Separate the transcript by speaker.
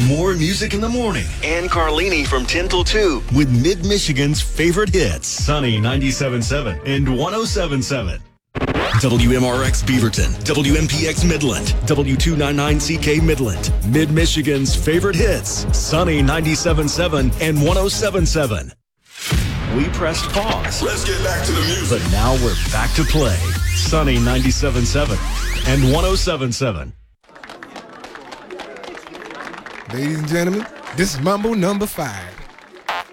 Speaker 1: More music in the morning. And Carlini from 10 till 2 with Mid-Michigan's favorite hits. Sunny 97.7 and 107.7. WMRX Beaverton, WMPX Midland, W299CK Midland, Mid-Michigan's favorite hits. Sunny 97.7 and 107.7. We pressed pause.
Speaker 2: Let's get back to the music.
Speaker 1: But now we're back to play. Sunny 97.7 and 107.7.
Speaker 3: Ladies and gentlemen, this is Mambo number 5.